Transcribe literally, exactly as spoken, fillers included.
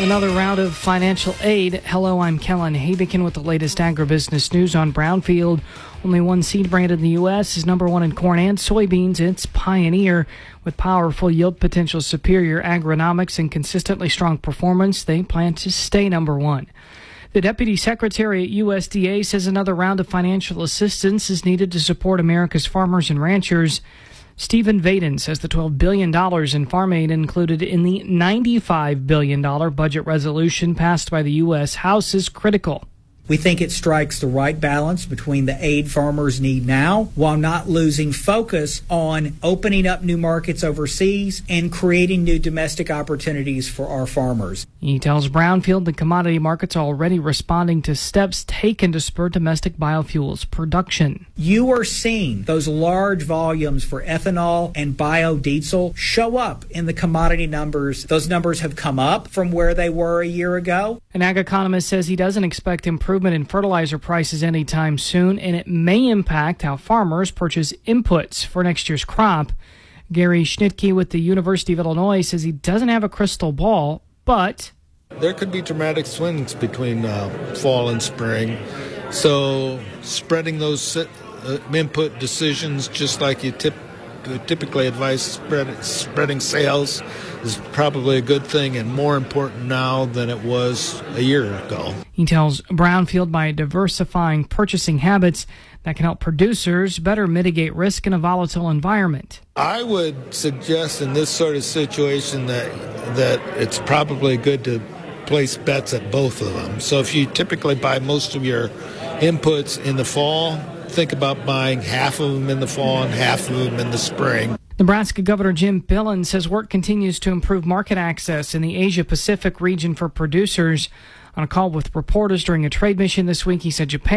Another round of financial aid. Hello, I'm Kellen Habikin with the latest agribusiness news on Brownfield. Only one seed brand in the U S is number one in corn and soybeans. It's Pioneer. With powerful yield potential, superior agronomics, and consistently strong performance, they plan to stay number one. The Deputy Secretary at U S D A says another round of financial assistance is needed to support America's farmers and ranchers. Stephen Vaden says the twelve billion dollars in farm aid included in the ninety-five billion dollars budget resolution passed by the U S House is critical. We think it strikes the right balance between the aid farmers need now while not losing focus on opening up new markets overseas and creating new domestic opportunities for our farmers. He tells Brownfield the commodity markets are already responding to steps taken to spur domestic biofuels production. You are seeing those large volumes for ethanol and biodiesel show up in the commodity numbers. Those numbers have come up from where they were a year ago. An ag economist says he doesn't expect improvement in fertilizer prices anytime soon, and it may impact how farmers purchase inputs for next year's crop. Gary Schnitke with the University of Illinois says he doesn't have a crystal ball, but there could be dramatic swings between uh, fall and spring. So spreading those uh, input decisions just like you tip, typically advise spread, spreading sales is probably a good thing and more important now than it was a year ago. He tells Brownfield by diversifying purchasing habits that can help producers better mitigate risk in a volatile environment. I would suggest in this sort of situation that that it's probably good to place bets at both of them. So if you typically buy most of your inputs in the fall, think about buying half of them in the fall and half of them in the spring. Nebraska Governor Jim Pillen says work continues to improve market access in the Asia-Pacific region for producers. On a call with reporters during a trade mission this week, he said Japan